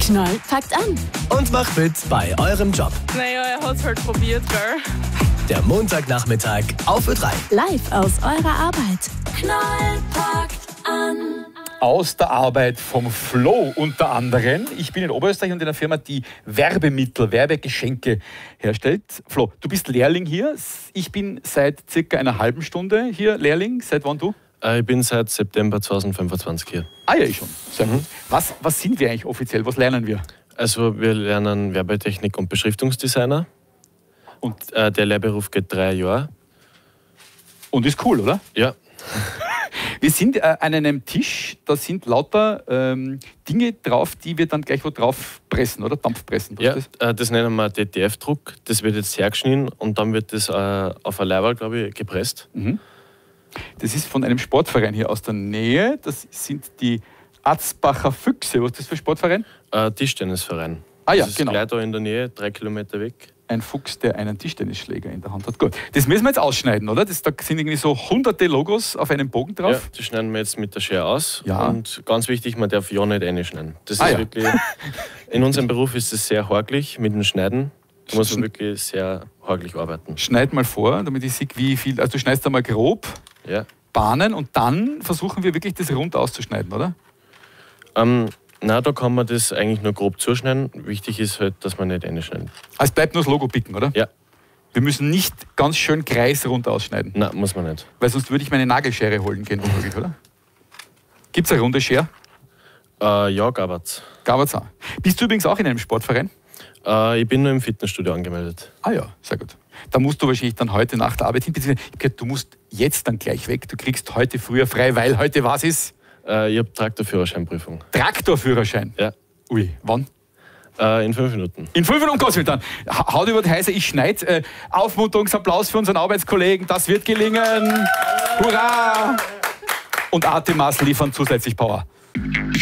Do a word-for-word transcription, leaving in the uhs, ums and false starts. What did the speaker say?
Knall packt an. Und macht mit bei eurem Job. Naja, er hat es halt probiert, gell? Der Montagnachmittag auf Ö drei. Live aus eurer Arbeit. Knall packt an. Aus der Arbeit vom Flo unter anderem. Ich bin in Oberösterreich und in einer Firma, die Werbemittel, Werbegeschenke herstellt. Flo, du bist Lehrling hier. Ich bin seit circa einer halben Stunde hier Lehrling. Seit wann du? Ich bin seit September zweitausendfünfundzwanzig hier. Ah ja, ich schon. Sehr gut. Was, was sind wir eigentlich offiziell? Was lernen wir? Also wir lernen Werbetechnik und Beschriftungsdesigner. Und äh, der Lehrberuf geht drei Jahre. Und ist cool, oder? Ja. Wir sind äh, an einem Tisch, da sind lauter ähm, Dinge drauf, die wir dann gleich wo drauf pressen, oder? Dampfpressen. Ja, das? Äh, das nennen wir D T F-Druck. Das wird jetzt hergeschnitten und dann wird das äh, auf ein Leiberl, glaube ich, gepresst. Mhm. Das ist von einem Sportverein hier aus der Nähe. Das sind die Atzbacher Füchse. Was ist das für ein Sportverein? Äh, Tischtennisverein. Ah ja, das ist genau. gleich da in der Nähe, drei Kilometer weg. Ein Fuchs, der einen Tischtennisschläger in der Hand hat. Gut. Das müssen wir jetzt ausschneiden, oder? Das, da sind irgendwie so hunderte Logos auf einem Bogen drauf. Ja, die schneiden wir jetzt mit der Schere aus. Ja. Und ganz wichtig, man darf ja nicht reinschneiden. Das Ah, ist ja. wirklich, in unserem Beruf ist es sehr hakelig mit dem Schneiden. Da muss man wirklich sehr hakelig arbeiten. Schneid mal vor, damit ich sehe, wie viel. Also du schneidest einmal grob, Ja. Bahnen und dann versuchen wir wirklich das rund auszuschneiden, oder? Ähm, na, da kann man das eigentlich nur grob zuschneiden. Wichtig ist halt, dass man nicht reinschneiden. Also es bleibt nur das Logo picken, oder? Ja. Wir müssen nicht ganz schön kreisrund ausschneiden. Na, muss man nicht. Weil sonst würde ich meine Nagelschere holen gehen, womöglich, oder? Gibt es eine runde Schere? Äh, ja, Gabatz. Gab's auch. Bist du übrigens auch in einem Sportverein? Äh, ich bin nur im Fitnessstudio angemeldet. Ah ja, sehr gut. Da musst du wahrscheinlich dann heute nach der Arbeit hin. Beziehungsweise, ich glaub, du musst jetzt dann gleich weg. Du kriegst heute früher frei, weil heute was ist? Äh, ich habe Traktorführerscheinprüfung. Traktorführerschein? Ja. Ui, wann? Äh, in fünf Minuten. In fünf Minuten, Gott sei Dank. Ha- Haut über die Heise, ich schneide. Äh, Aufmunterungsapplaus für unseren Arbeitskollegen. Das wird gelingen. Hurra! Und Atemas liefern zusätzlich Power.